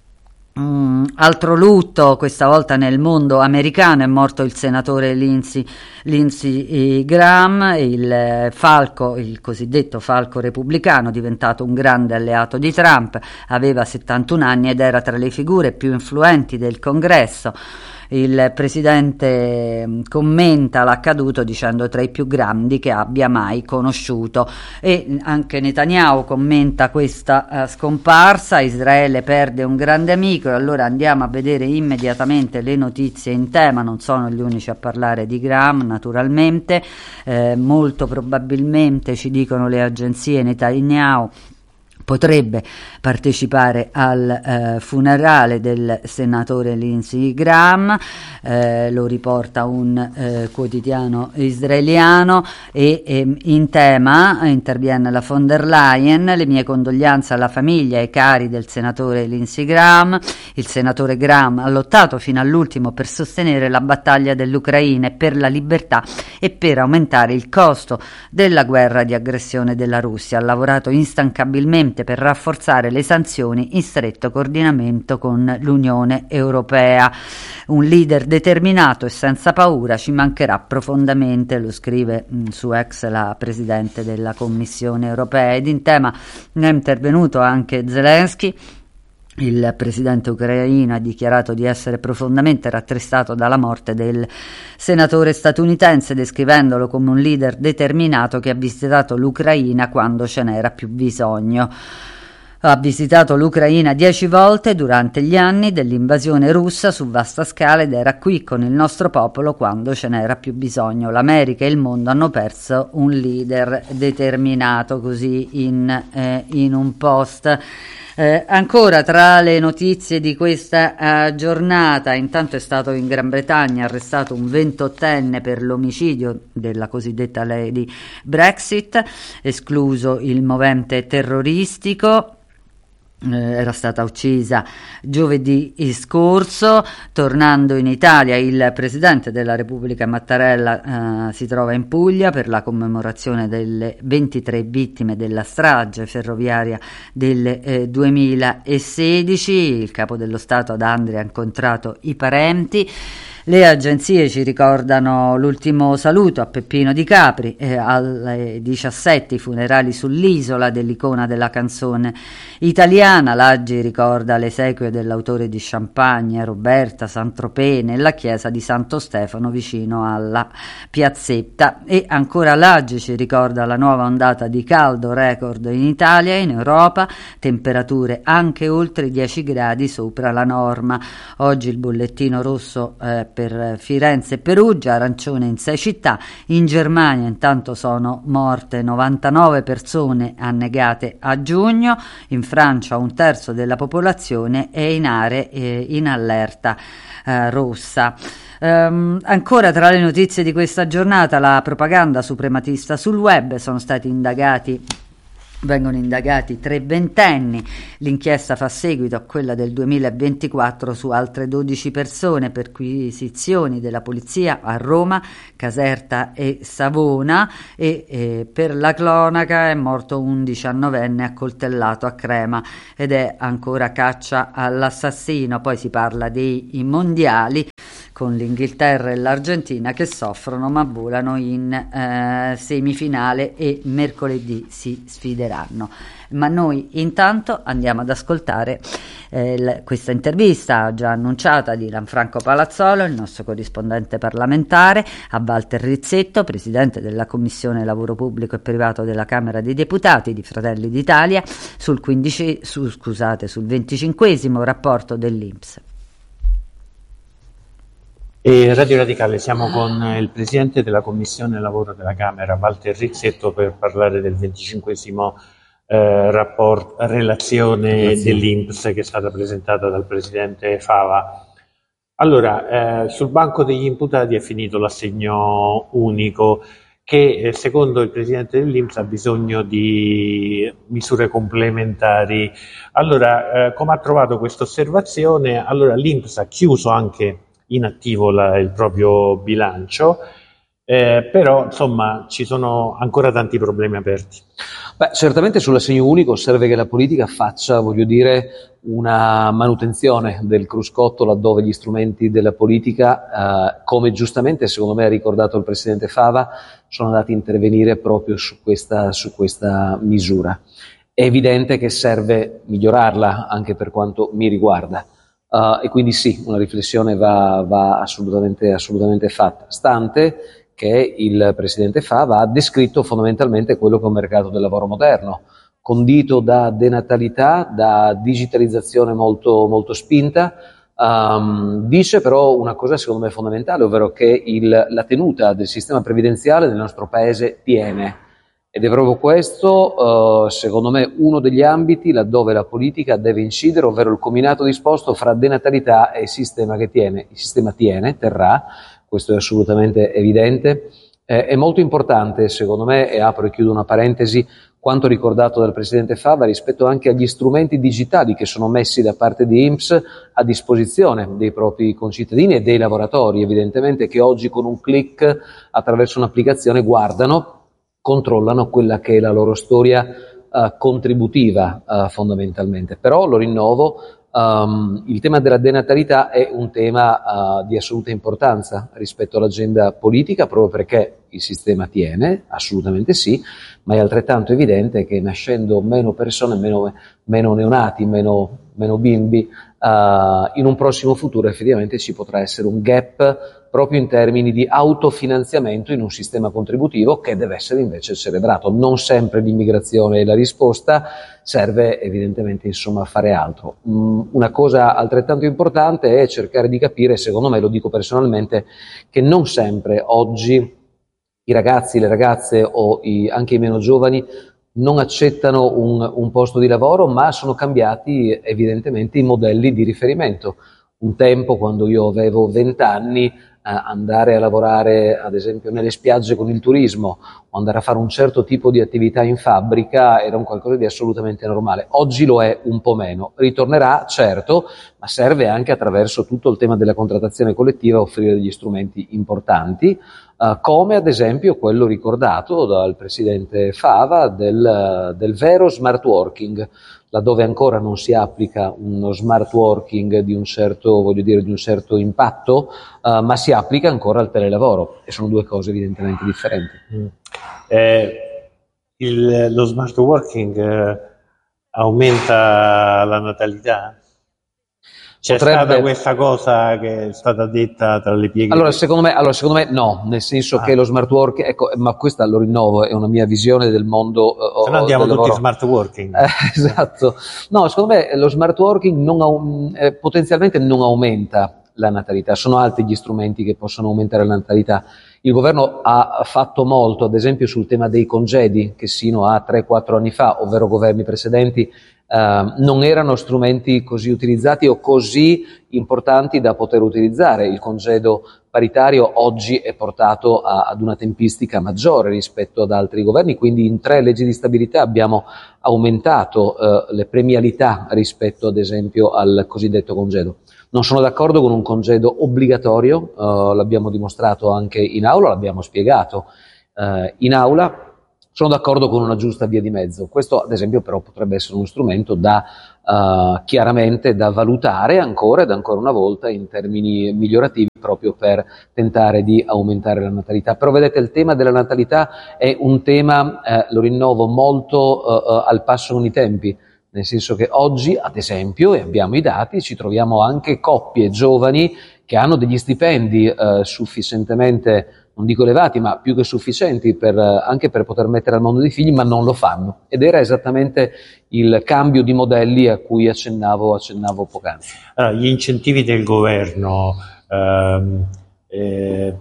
Speaker 2: Mm, altro lutto, questa volta nel mondo americano, è morto il senatore Lindsey, Lindsey Graham, il falco, il cosiddetto falco repubblicano, diventato un grande alleato di Trump. Aveva settantuno anni ed era tra le figure più influenti del Congresso. Il presidente commenta l'accaduto dicendo tra i più grandi che abbia mai conosciuto, e anche Netanyahu commenta questa uh, scomparsa. Israele perde un grande amico, e allora andiamo a vedere immediatamente le notizie in tema. Non sono gli unici a parlare di Graham, naturalmente, eh, molto probabilmente, ci dicono le agenzie, Netanyahu potrebbe partecipare al eh, funerale del senatore Lindsey Graham, eh, lo riporta un eh, quotidiano israeliano. E eh, in tema interviene la von der Leyen: le mie condoglianze alla famiglia e ai cari del senatore Lindsey Graham. Il senatore Graham ha lottato fino all'ultimo per sostenere la battaglia dell'Ucraina e per la libertà e per aumentare il costo della guerra di aggressione della Russia. Ha lavorato instancabilmente per rafforzare le sanzioni in stretto coordinamento con l'Unione Europea. Un leader determinato e senza paura, ci mancherà profondamente, lo scrive mh, su X la Presidente della Commissione Europea. Ed in tema è intervenuto anche Zelensky. Il presidente ucraino ha dichiarato di essere profondamente rattristato dalla morte del senatore statunitense, descrivendolo come un leader determinato che ha visitato l'Ucraina quando ce n'era più bisogno. Ha visitato l'Ucraina dieci volte durante gli anni dell'invasione russa su vasta scala ed era qui con il nostro popolo quando ce n'era più bisogno. L'America e il mondo hanno perso un leader determinato, così in, eh, in un post. Eh, ancora tra le notizie di questa uh, giornata, intanto è stato in Gran Bretagna arrestato un ventottenne per l'omicidio della cosiddetta Lady Brexit, escluso il movente terroristico. Eh, era stata uccisa giovedì scorso. Tornando in Italia, il Presidente della Repubblica Mattarella eh, si trova in Puglia per la commemorazione delle ventitré vittime della strage ferroviaria del eh, duemilasedici. Il Capo dello Stato ad Andria ha incontrato i parenti. Le agenzie ci ricordano l'ultimo saluto a Peppino Di Capri, eh, alle diciassette i funerali sull'isola dell'icona della canzone italiana. L'Aggi ricorda le esequie dell'autore di Champagne, Roberta, Saint-Tropez, nella chiesa di Santo Stefano vicino alla piazzetta. E ancora l'Aggi ci ricorda la nuova ondata di caldo record in Italia e in Europa, temperature anche oltre i dieci gradi sopra la norma. Oggi il bollettino rosso eh, per Firenze e Perugia, arancione in sei città. In Germania intanto sono morte novantanove persone annegate a giugno, in Francia un terzo della popolazione è in aree eh, in allerta eh, rossa. Um, ancora tra le notizie di questa giornata, la propaganda suprematista sul web, sono stati indagati Vengono indagati tre ventenni, l'inchiesta fa seguito a quella del duemilaventiquattro su altre dodici persone, perquisizioni della polizia a Roma, Caserta e Savona e eh, per la cronaca è morto un diciannovenne accoltellato a Crema ed è ancora caccia all'assassino. Poi si parla dei mondiali con l'Inghilterra e l'Argentina che soffrono ma volano in eh, semifinale e mercoledì si sfideranno. Ma noi intanto andiamo ad ascoltare eh, l- questa intervista già annunciata di Lanfranco Palazzolo, il nostro corrispondente parlamentare, a Walter Rizzetto, presidente della Commissione Lavoro Pubblico e Privato della Camera dei Deputati di Fratelli d'Italia, sul, quindici, su, scusate, sul venticinquesimo rapporto dell'I N P S.
Speaker 3: E Radio Radicale, siamo con il Presidente della Commissione Lavoro della Camera, Walter Rizzetto, per parlare del venticinquesimo eh, rapport, relazione, relazione dell'I N P S che è stata presentata dal Presidente Fava. Allora, eh, sul banco degli imputati è finito l'assegno unico che eh, secondo il Presidente dell'I N P S ha bisogno di misure complementari. Allora, eh, come ha trovato questa osservazione? Allora, l'I N P S ha chiuso anche inattivo la, il proprio bilancio, eh, però insomma ci sono ancora tanti problemi aperti.
Speaker 4: Beh, certamente sull'assegno unico serve che la politica faccia, voglio dire, una manutenzione del cruscotto laddove gli strumenti della politica, eh, come giustamente secondo me ha ricordato il Presidente Fava, sono andati a intervenire proprio su questa, su questa misura. È evidente che serve migliorarla anche per quanto mi riguarda. Uh, e quindi sì, una riflessione va, va assolutamente, assolutamente fatta, stante che il Presidente Fava ha descritto fondamentalmente quello che è un mercato del lavoro moderno, condito da denatalità, da digitalizzazione molto, molto spinta. Um, dice però una cosa secondo me fondamentale, ovvero che il, la tenuta del sistema previdenziale nel nostro Paese tiene. Ed è proprio questo, uh, secondo me, uno degli ambiti laddove la politica deve incidere, ovvero il combinato disposto fra denatalità e il sistema che tiene. Il sistema tiene, terrà, questo è assolutamente evidente. Eh, è molto importante, secondo me, e apro e chiudo una parentesi, quanto ricordato dal Presidente Fava rispetto anche agli strumenti digitali che sono messi da parte di I N P S a disposizione dei propri concittadini e dei lavoratori, evidentemente, che oggi con un click attraverso un'applicazione guardano, controllano quella che è la loro storia uh, contributiva uh, fondamentalmente. Però lo rinnovo, um, il tema della denatalità è un tema uh, di assoluta importanza rispetto all'agenda politica, proprio perché il sistema tiene, assolutamente sì, ma è altrettanto evidente che nascendo meno persone, meno, meno neonati, meno, meno bimbi, uh, in un prossimo futuro effettivamente ci potrà essere un gap proprio in termini di autofinanziamento in un sistema contributivo che deve essere invece celebrato. Non sempre l'immigrazione è la risposta, serve evidentemente insomma fare altro. Mm, una cosa altrettanto importante è cercare di capire, secondo me, lo dico personalmente, che non sempre oggi i ragazzi, le ragazze o i, anche i meno giovani non accettano un, un posto di lavoro, ma sono cambiati evidentemente i modelli di riferimento. Un tempo, quando io avevo vent'anni, Uh, andare a lavorare ad esempio nelle spiagge con il turismo o andare a fare un certo tipo di attività in fabbrica era un qualcosa di assolutamente normale. Oggi lo è un po' meno, ritornerà certo, ma serve anche attraverso tutto il tema della contrattazione collettiva offrire degli strumenti importanti, uh, come ad esempio quello ricordato dal Presidente Fava del, del vero smart working, laddove ancora non si applica uno smart working di un certo, voglio dire, di un certo impatto, uh, ma si applica ancora al telelavoro, e sono due cose evidentemente differenti.
Speaker 3: Mm. Eh, il, lo smart working eh, aumenta la natalità? C'è Potrebbe... stata questa cosa che è stata detta tra le pieghe?
Speaker 4: Allora secondo me, allora, secondo me no, nel senso ah. che lo smart working, ecco, ma questa lo rinnovo, è una mia visione del mondo.
Speaker 3: Se no andiamo tutti lavoro. Smart working.
Speaker 4: Eh, esatto. No, secondo me lo smart working non, eh, potenzialmente non aumenta la natalità. Sono altri gli strumenti che possono aumentare la natalità. Il governo ha fatto molto, ad esempio sul tema dei congedi, che sino a tre quattro anni fa, ovvero governi precedenti, eh, non erano strumenti così utilizzati o così importanti da poter utilizzare. Il congedo paritario oggi è portato a, ad una tempistica maggiore rispetto ad altri governi, quindi in tre leggi di stabilità abbiamo aumentato eh, le premialità rispetto ad esempio al cosiddetto congedo. Non sono d'accordo con un congedo obbligatorio, eh, l'abbiamo dimostrato anche in aula, l'abbiamo spiegato eh, in aula. Sono d'accordo con una giusta via di mezzo. Questo ad esempio però potrebbe essere uno strumento da uh, chiaramente da valutare ancora ed ancora una volta in termini migliorativi proprio per tentare di aumentare la natalità. Però vedete, il tema della natalità è un tema, eh, lo rinnovo, molto uh, uh, al passo con i tempi, nel senso che oggi ad esempio, e abbiamo i dati, ci troviamo anche coppie giovani che hanno degli stipendi uh, sufficientemente, non dico elevati, ma più che sufficienti per, anche per poter mettere al mondo dei figli, ma non lo fanno. Ed era esattamente il cambio di modelli a cui accennavo, accennavo poc'anzi.
Speaker 3: Allora, gli incentivi del governo, ehm, eh,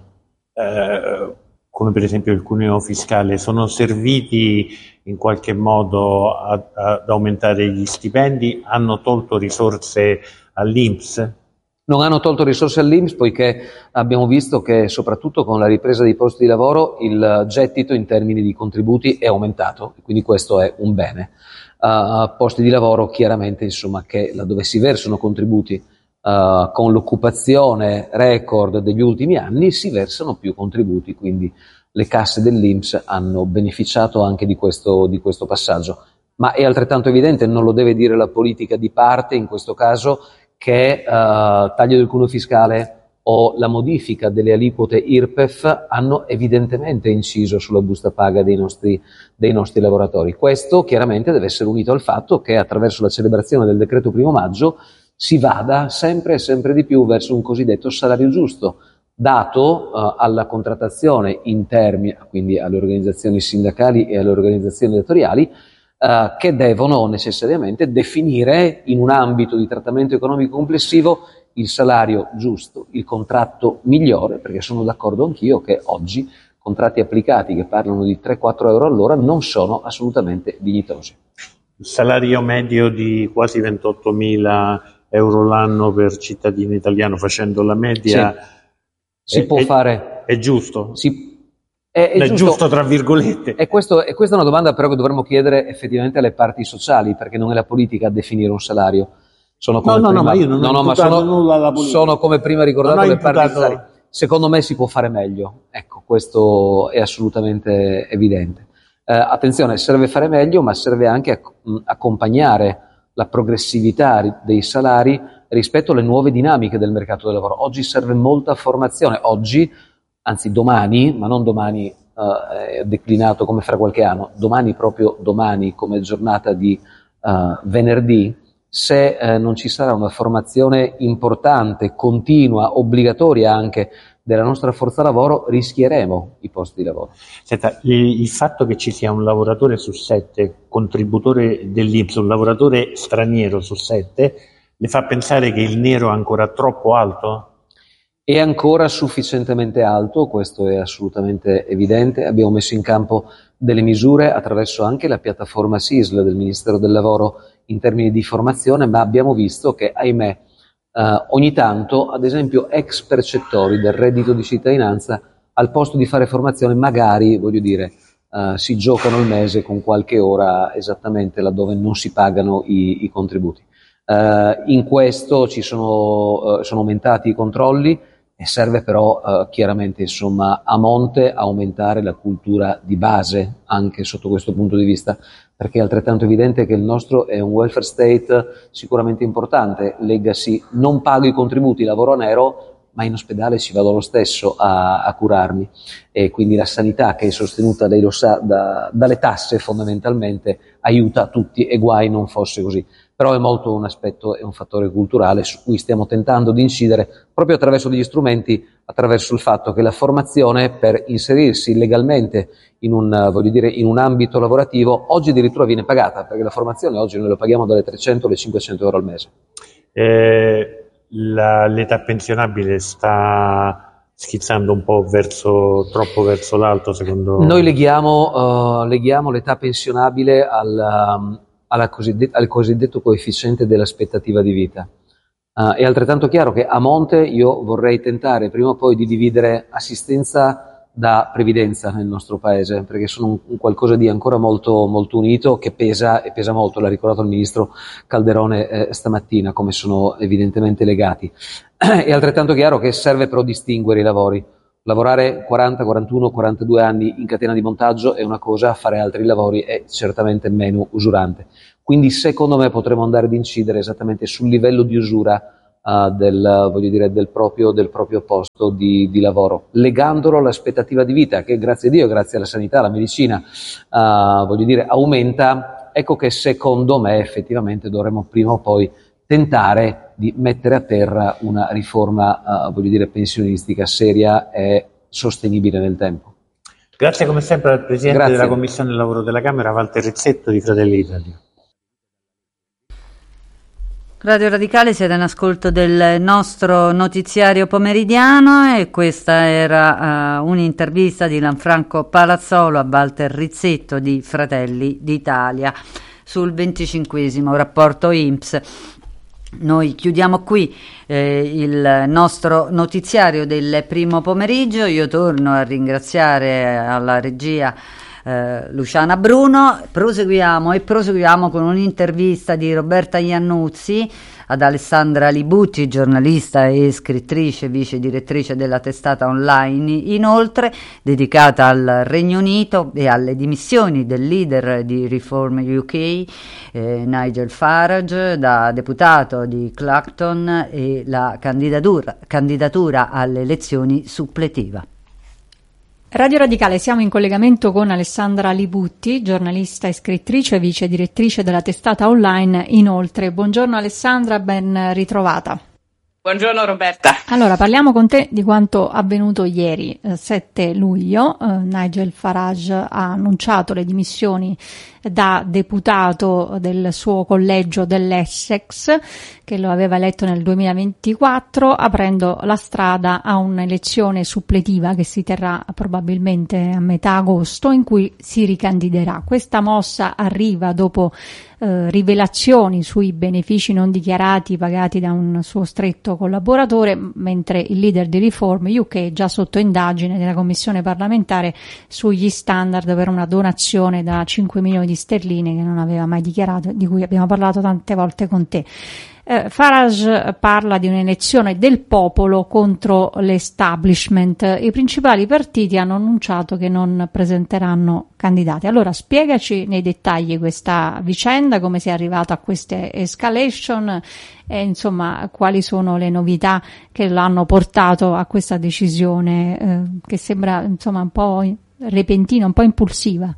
Speaker 3: eh, come per esempio il cuneo fiscale, sono serviti in qualche modo a, a, ad aumentare gli stipendi? Hanno tolto risorse all'I N P S?
Speaker 4: Non hanno tolto risorse all'I N P S poiché abbiamo visto che soprattutto con la ripresa dei posti di lavoro il gettito in termini di contributi è aumentato, quindi questo è un bene. Uh, posti di lavoro chiaramente, insomma, che laddove si versano contributi uh, con l'occupazione record degli ultimi anni si versano più contributi, quindi le casse dell'I N P S hanno beneficiato anche di questo, di questo passaggio. Ma è altrettanto evidente, non lo deve dire la politica di parte in questo caso, che uh, taglio del cuneo fiscale o la modifica delle aliquote I R P E F hanno evidentemente inciso sulla busta paga dei nostri, dei nostri lavoratori. Questo chiaramente deve essere unito al fatto che attraverso la celebrazione del decreto primo maggio si vada sempre e sempre di più verso un cosiddetto salario giusto, dato uh, alla contrattazione in termini, quindi alle organizzazioni sindacali e alle organizzazioni datoriali, Uh, che devono necessariamente definire in un ambito di trattamento economico complessivo il salario giusto, il contratto migliore, perché sono d'accordo anch'io che oggi contratti applicati che parlano di tre quattro euro all'ora non sono assolutamente dignitosi.
Speaker 3: Il salario medio di quasi ventottomila euro l'anno per cittadino italiano, facendo la media,
Speaker 4: sì. si
Speaker 3: è,
Speaker 4: può
Speaker 3: è,
Speaker 4: fare,
Speaker 3: è giusto?
Speaker 4: Si, È, è,
Speaker 3: è
Speaker 4: giusto,
Speaker 3: giusto tra virgolette.
Speaker 4: E, questo, e questa è una domanda però che dovremmo chiedere effettivamente alle parti sociali, perché non è la politica a definire un salario. Sono come
Speaker 3: no, no,
Speaker 4: prima,
Speaker 3: no, ma io non
Speaker 4: no,
Speaker 3: ho
Speaker 4: no, ma
Speaker 3: imputato
Speaker 4: sono,
Speaker 3: nulla alla politica.
Speaker 4: Sono come prima ricordato le parti sociali. Secondo me si può fare meglio. Ecco, questo è assolutamente evidente. Eh, attenzione, serve fare meglio, ma serve anche acc- accompagnare la progressività dei salari rispetto alle nuove dinamiche del mercato del lavoro. Oggi serve molta formazione. Oggi, anzi domani, ma non domani uh, declinato come fra qualche anno, domani proprio domani come giornata di uh, venerdì, se uh, non ci sarà una formazione importante, continua, obbligatoria anche della nostra forza lavoro, rischieremo i posti di lavoro.
Speaker 3: Senta, il, il fatto che ci sia un lavoratore su sette, contributore dell'I N P S, un lavoratore straniero su sette, le fa pensare che il nero è ancora troppo alto?
Speaker 4: È ancora sufficientemente alto, questo è assolutamente evidente. Abbiamo messo in campo delle misure attraverso anche la piattaforma S I S L del Ministero del Lavoro in termini di formazione, ma abbiamo visto che, ahimè, eh, ogni tanto, ad esempio, ex percettori del reddito di cittadinanza, al posto di fare formazione, magari, voglio dire, eh, si giocano il mese con qualche ora esattamente laddove non si pagano i, i contributi. Eh, in questo ci sono, eh, sono aumentati i controlli, e serve però eh, chiaramente, insomma, a monte aumentare la cultura di base anche sotto questo punto di vista, perché è altrettanto evidente che il nostro è un welfare state sicuramente importante. Legacy, non pago i contributi, lavoro a nero, ma in ospedale ci vado lo stesso a, a curarmi, e quindi la sanità, che è sostenuta, lei lo sa, da, dalle tasse fondamentalmente, aiuta tutti, e guai non fosse così. Però è molto un aspetto, è un fattore culturale su cui stiamo tentando di incidere proprio attraverso degli strumenti, attraverso il fatto che la formazione per inserirsi legalmente in un, voglio dire, in un ambito lavorativo oggi addirittura viene pagata, perché la formazione oggi noi lo paghiamo dalle trecento alle cinquecento euro al mese.
Speaker 3: Eh, la, l'età pensionabile sta schizzando un po' verso, troppo verso l'alto, secondo...
Speaker 4: Noi leghiamo, uh, leghiamo l'età pensionabile al, um, alla cosiddetta, al cosiddetto coefficiente dell'aspettativa di vita. Uh, è altrettanto chiaro che a monte io vorrei tentare prima o poi di dividere assistenza da previdenza nel nostro paese, perché sono un, un qualcosa di ancora molto, molto unito, che pesa e pesa molto, l'ha ricordato il ministro Calderone eh, stamattina, come sono evidentemente legati. È altrettanto chiaro che serve però distinguere i lavori. Lavorare quaranta, quarantuno, quarantadue anni in catena di montaggio è una cosa, fare altri lavori è certamente meno usurante. Quindi secondo me potremo andare ad incidere esattamente sul livello di usura Uh, del, voglio dire, del proprio, del proprio posto di, di lavoro, legandolo all'aspettativa di vita che grazie a Dio, grazie alla sanità, alla medicina, uh, voglio dire, aumenta. Ecco che secondo me effettivamente dovremmo prima o poi tentare di mettere a terra una riforma, uh, voglio dire, pensionistica seria e sostenibile nel tempo.
Speaker 3: Grazie come sempre al Presidente
Speaker 4: Grazie.
Speaker 3: della Commissione Lavoro della Camera, Walter Rizzetto di Fratelli d'Italia.
Speaker 2: Radio Radicale, siete in ascolto del nostro notiziario pomeridiano e questa era uh, un'intervista di Lanfranco Palazzolo a Walter Rizzetto di Fratelli d'Italia sul venticinquesimo rapporto I N P S. Noi chiudiamo qui eh, il nostro notiziario del primo pomeriggio. Io torno a ringraziare alla regia Eh, Luciana Bruno. Proseguiamo e proseguiamo con un'intervista di Roberta Iannuzzi ad Alessandra Libutti, giornalista e scrittrice, vice direttrice della testata online Inoltre, dedicata al Regno Unito e alle dimissioni del leader di Reform U K, eh, Nigel Farage, da deputato di Clacton, e la candidatura, candidatura alle elezioni suppletiva.
Speaker 5: Radio Radicale, siamo in collegamento con Alessandra Libutti, giornalista e scrittrice, vice direttrice della testata online Inoltre. Buongiorno Alessandra, ben ritrovata.
Speaker 6: Buongiorno Roberta.
Speaker 5: Allora, parliamo con te di quanto avvenuto ieri, eh, sette luglio. Eh, Nigel Farage ha annunciato le dimissioni da deputato del suo collegio dell'Essex, che lo aveva eletto nel duemilaventiquattro, aprendo la strada a un'elezione suppletiva che si terrà probabilmente a metà agosto, in cui si ricandiderà. Questa mossa arriva dopo eh, rivelazioni sui benefici non dichiarati pagati da un suo stretto collaboratore, mentre il leader di Reform U K è già sotto indagine della commissione parlamentare sugli standard per una donazione da cinque milioni di sterline che non aveva mai dichiarato, di cui abbiamo parlato tante volte con te. Eh, Farage parla di un'elezione del popolo contro l'establishment. I principali partiti hanno annunciato che non presenteranno candidati. Allora spiegaci nei dettagli questa vicenda, come si è arrivato a queste escalation e insomma quali sono le novità che l'hanno portato a questa decisione eh, che sembra insomma un po' repentina, un po' impulsiva.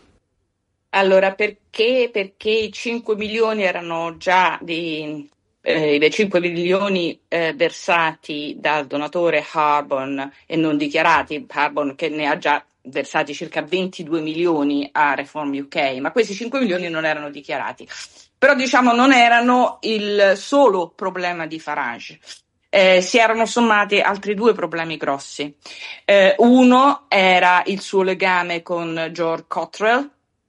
Speaker 6: Allora, perché? Perché i cinque milioni erano già di eh, i cinque milioni eh, versati dal donatore Harborne e non dichiarati, Harborne che ne ha già versati circa ventidue milioni a Reform U K, ma questi cinque milioni non erano dichiarati. Però diciamo non erano il solo problema di Farage. Eh, si erano sommati altri due problemi grossi. Eh, uno era il suo legame con George Cottrell,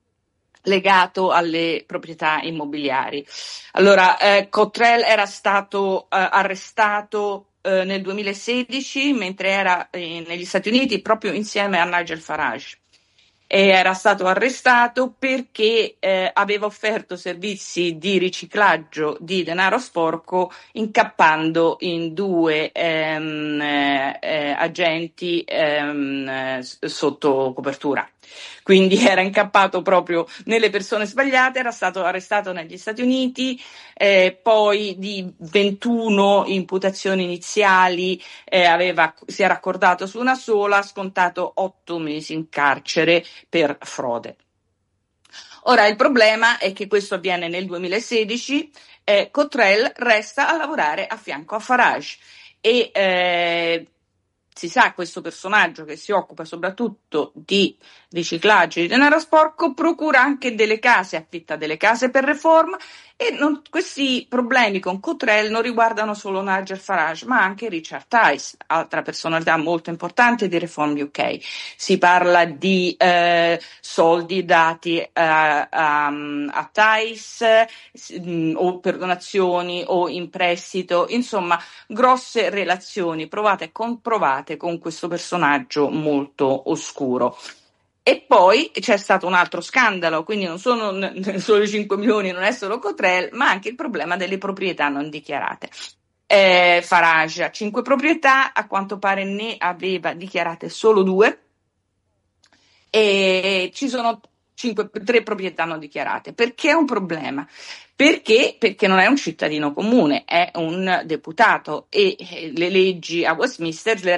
Speaker 6: legato alle proprietà immobiliari. Allora, eh, Cottrell era stato eh, arrestato eh, nel duemilasedici mentre era eh, negli Stati Uniti proprio insieme a Nigel Farage. E era stato arrestato perché eh, aveva offerto servizi di riciclaggio di denaro sporco incappando in due ehm, eh, agenti ehm, sotto copertura. Quindi era incappato proprio nelle persone sbagliate, era stato arrestato negli Stati Uniti, eh, poi di ventuno imputazioni iniziali eh, aveva, si era accordato su una sola, ha scontato otto mesi in carcere per frode. Ora il problema è che questo avviene nel duemilasedici, eh, Cottrell resta a lavorare a fianco a Farage e eh, si sa, questo personaggio che si occupa soprattutto di riciclaggio di denaro sporco procura anche delle case, affitta delle case per Reform, e non, questi problemi con Cottrell non riguardano solo Nigel Farage ma anche Richard Tice, altra personalità molto importante di Reform U K. Si parla di eh, soldi dati eh, a, a Tice mh, o per donazioni o in prestito, insomma grosse relazioni provate e comprovate con questo personaggio molto oscuro. E poi c'è stato un altro scandalo, quindi non sono n- solo i cinque milioni, non è solo Cottrell, ma anche il problema delle proprietà non dichiarate. Eh, Farage ha cinque proprietà, a quanto pare ne aveva dichiarate solo due, e ci sono cinque, tre proprietà non dichiarate. Perché è un problema? Perché? Perché non è un cittadino comune, è un deputato, e le leggi a Westminster le